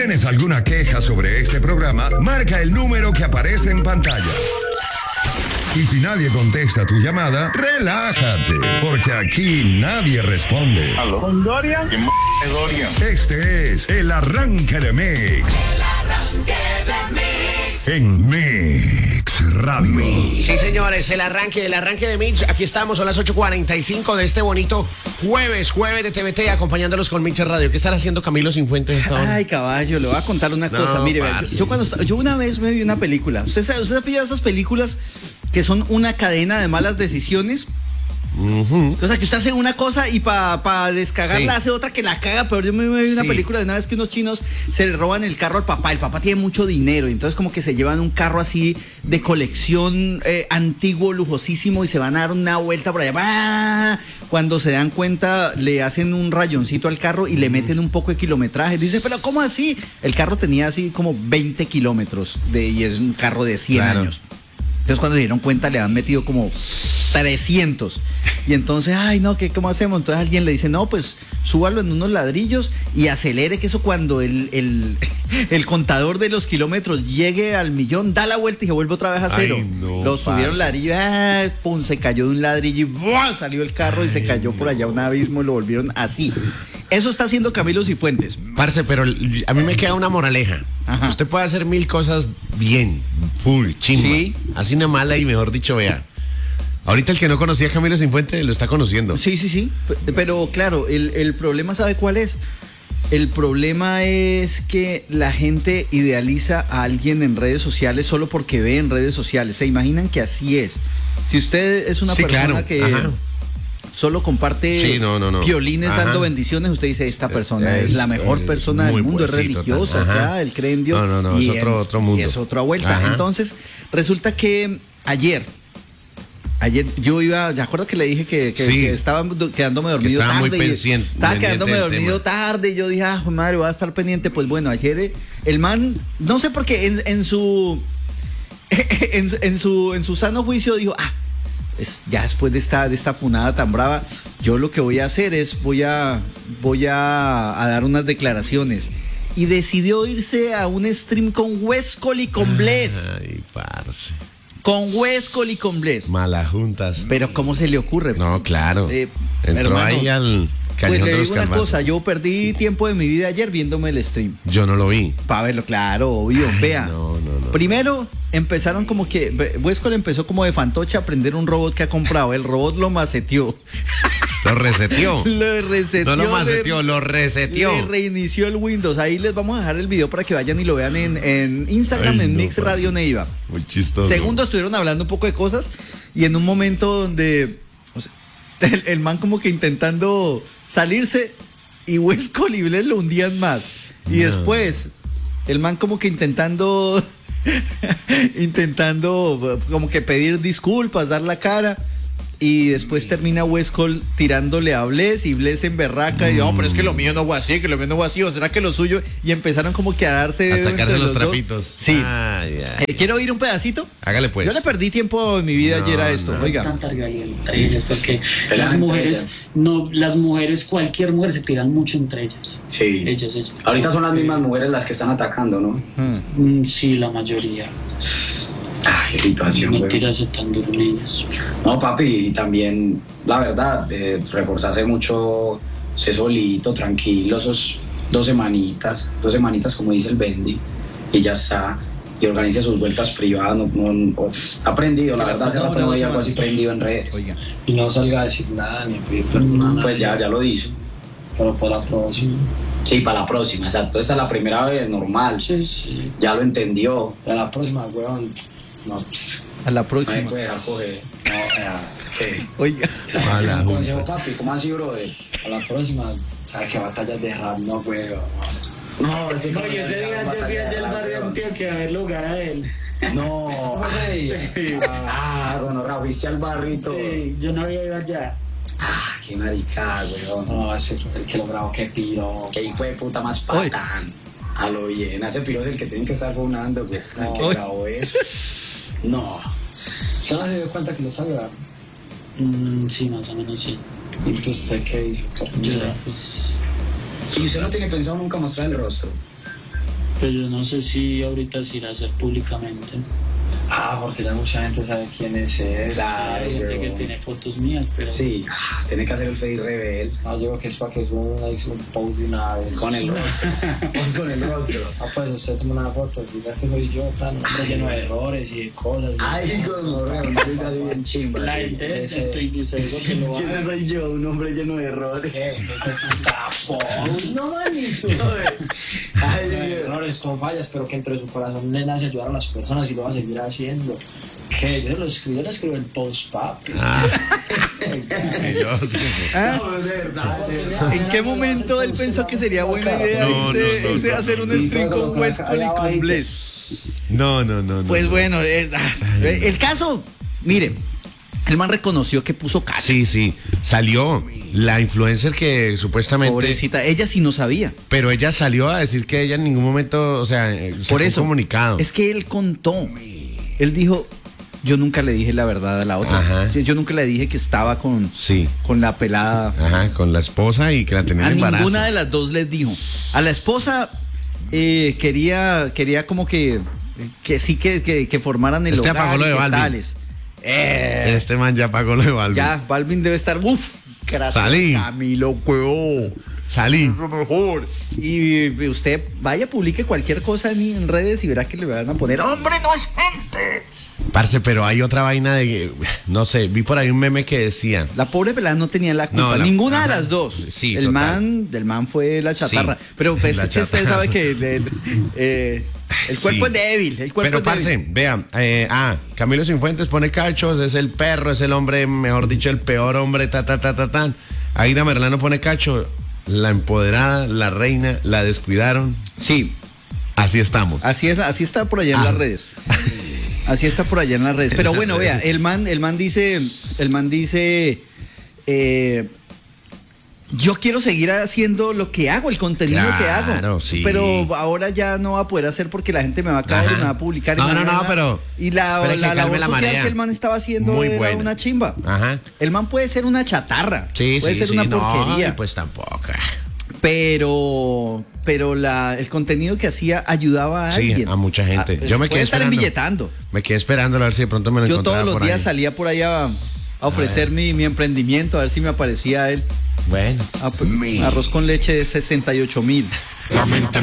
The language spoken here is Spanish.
¿Tienes alguna queja sobre este programa? Marca el número que aparece en pantalla. Y si nadie contesta tu llamada, relájate, porque aquí nadie responde. ¿Aló? ¿Con Dorian? ¿Quién es Dorian? Este es el arranque de Mix. El arranque de Mix. En Mix Radio. Sí, señores, el arranque de Mix. Aquí estamos, son las 8:45 de este bonito jueves de TVT, acompañándolos con Mix Radio. ¿Qué estará haciendo Camilo Cifuentes esta hora? Ay, caballo, le voy a contar una cosa. Mire, yo una vez me vi una película. ¿Usted ha pillado esas películas que son una cadena de malas decisiones? O sea, que usted hace una cosa y para descagarla hace otra que la caga. Pero yo me vi una película de una vez que unos chinos se le roban el carro al papá. El papá tiene mucho dinero y entonces como que se llevan un carro así de colección antiguo, lujosísimo, y se van a dar una vuelta por allá. ¡Bah! Cuando se dan cuenta le hacen un rayoncito al carro y le meten un poco de kilometraje. Dice, pero ¿cómo así? El carro tenía así como 20 kilómetros y es un carro de 100 años. Entonces cuando se dieron cuenta le han metido como 300. Y entonces, ay no, ¿cómo hacemos? Entonces alguien le dice, no, pues súbalo en unos ladrillos y acelere, que eso cuando el contador de los kilómetros llegue al 1.000.000, da la vuelta y se vuelve otra vez a cero. Ay, no, lo subieron ladrillo, pum, se cayó de un ladrillo y ¡buah! Salió el carro y se cayó por allá a un abismo y lo volvieron así. Eso está haciendo Camilo Cifuentes. Parce, pero a mí me queda una moraleja. Ajá. Usted puede hacer 1000 cosas bien, full, chimba. Sí. Así una mala y mejor dicho, vea. Ahorita el que no conocía a Camilo Cifuentes lo está conociendo. Sí. Pero claro, el problema, ¿sabe cuál es? El problema es que la gente idealiza a alguien en redes sociales solo porque ve en redes sociales. Se imaginan que así es. Si usted es una persona que solo comparte violines dando bendiciones, usted dice, esta persona es la mejor persona del mundo, es religiosa, ya, él cree en Dios. No, y es otro mundo. Y es otra vuelta. Ajá. Entonces, resulta que ayer yo iba, ¿te acuerdas que le dije que estaba quedándome dormido estaba tarde? muy pendiente, Estaba quedándome del dormido tema. tarde y yo dije, madre, voy a estar pendiente. Pues bueno, ayer el man, no sé por qué, en su sano juicio dijo, ya después de esta funada tan brava, yo lo que voy a hacer es voy a dar unas declaraciones. Y decidió irse a un stream con Westcol y con Bless. Ay, parce. Con Westcol y con Bless. Malas juntas. Pero ¿cómo se le ocurre? No, claro. Entró hermano, ahí al pues cañón le de los digo una calvazos. cosa, yo perdí tiempo de mi vida ayer viéndome el stream. Yo no lo vi. Para verlo, claro, obvio. Vea. No. Primero empezaron como que Westcol empezó como de fantoche a aprender un robot que ha comprado. El robot lo maceteó. Lo reseteó. Lo reseteó. No lo maceteó, lo reseteó. Le reinició el Windows. Ahí les vamos a dejar el video para que vayan y lo vean en Instagram, en Mix Radio Neiva. Muy chistoso. Segundo, estuvieron hablando un poco de cosas y en un momento donde el man como que intentando salirse y Westcol y Bless lo hundían más. Y después el man como que intentando como que pedir disculpas, dar la cara. Y después termina Westcol tirándole a Bless y Bless en berraca y no, pero es que lo mío no fue así, o será que lo suyo, y empezaron como que a darse a sacarse los dos. trapitos. Sí. Ay. ¿Quiero oír un pedacito? Hágale pues. Yo le perdí tiempo en mi vida ayer a esto. Oiga. Tanta rivalidad entre ellas, porque las mujeres, cualquier mujer se tiran mucho entre ellas. Sí. Ellas. Ahorita son las mismas mujeres las que están atacando, ¿no? Sí, la mayoría. Qué situación, No güey. tirarse tan duro en ellas. No, papi, y también, la verdad, reforzarse mucho, ser solito, tranquilo, esos 2 semanitas, como dice el Bendy, y ya está. Y organice sus vueltas privadas, ha aprendido, la verdad, hace rato no hay algo así prendido en redes. Oiga. Y no salga a decir nada, ni a pedir perdón a nadie. Pues ya lo hizo. Pero para la próxima. Sí, para la próxima, exacto. Esta es la primera vez, normal. Sí. Ya lo entendió. Para la próxima, weón. No, A la No me próxima. puede dejar coger. ¿Qué? Oiga. Un consejo, papi, ¿cómo así, brother? a la próxima, ¿sabes qué batallas de rap? No, weón. No, ese No, y ese día yo fui allá al barrio Antioquia a ver lugar a él. No. Sí. Bueno, fuiste al barrito. Sí, yo no había ido allá. Qué maricada, weón. No, ese fue el que lo grabó, que piro. Qué hijo de puta más patán. A lo bien, ese piro es el que tienen que estar funando, güey. El que grabó eso. No. ¿Se no se dio cuenta que lo salga? Sí, más o menos sí. Entonces sé que pues, ¿Y usted no tiene pensado nunca mostrar el rostro? Pero yo no sé si ahorita se irá a hacer públicamente. Porque ya mucha gente sabe quién es él. Hay gente que tiene fotos mías, pero... Sí, tiene que hacer el Fade Rebel. No, yo creo que es para que hizo un post de una vez. Con el rostro. Con el rostro. Pues usted toma una foto, diga que soy yo, tan hombre lleno de errores y de cosas. Ay, con horror, bien chimba. La gente dice eso que lo haga. Ese soy yo, un hombre lleno de errores. No, manito. Ay, errores con fallas, pero que entre su corazón le nace ayudar a las personas y lo va a seguir haciendo. Que yo le escribo el post, papi. De verdad. ¿En qué momento él pensó que sería buena idea irse a hacer un stream con Westcol y con Bless? No. Pues bueno, el caso, mire, el man reconoció que puso cacho. Sí, salió la influencer que supuestamente... Pobrecita, ella sí no sabía. Pero ella salió a decir que ella en ningún momento, o sea, Por eso, un comunicado. es que él contó, él dijo... Yo nunca le dije la verdad a la otra. Ajá. Yo nunca le dije que estaba con la pelada. Ajá, con la esposa y que la tenía en embarazo. A ninguna de las dos les dijo. A la esposa quería como que formaran el hogar. Apagó lo de Balvin. Tales. Este man ya apagó lo de Balvin. Ya, Balvin debe estar. Salí. Camilo, huevo. Salí. Eso mejor. Y usted vaya, publique cualquier cosa en redes y verá que le van a poner. ¡Hombre, no es gente! Parce, pero hay otra vaina de, no sé, vi por ahí un meme que decía. La pobre pelada no tenía la culpa, ninguna de las dos. Sí, del man fue la chatarra. Sí, pero pues es que usted sabe que el cuerpo es débil. Pero parce, vean, Camilo Cifuentes pone cachos, es el perro, es el hombre, mejor dicho, el peor hombre, tan. Aida Merlano pone cacho, la empoderada, la reina, la descuidaron. Sí. Así estamos. Así está por allá en las redes. Así está por allá en las redes. Pero bueno, vea, el man dice, yo quiero seguir haciendo lo que hago, el contenido que hago. Sí. Pero ahora ya no va a poder hacer porque la gente me va a caer y me va a publicar. Pero... Y la labor social que el man estaba haciendo muy era buena. Una chimba. Ajá. El man puede ser una chatarra. Puede ser una porquería. No, pues tampoco. Pero el contenido que hacía ayudaba a alguien. A mucha gente. Yo me quedé esperando. Embilletando. Me quedé esperando a ver si de pronto me lo encontraba. Yo todos los días ahí. salía por ahí a ofrecer mi emprendimiento, a ver si me aparecía él. Bueno. Arroz con leche de 68,000.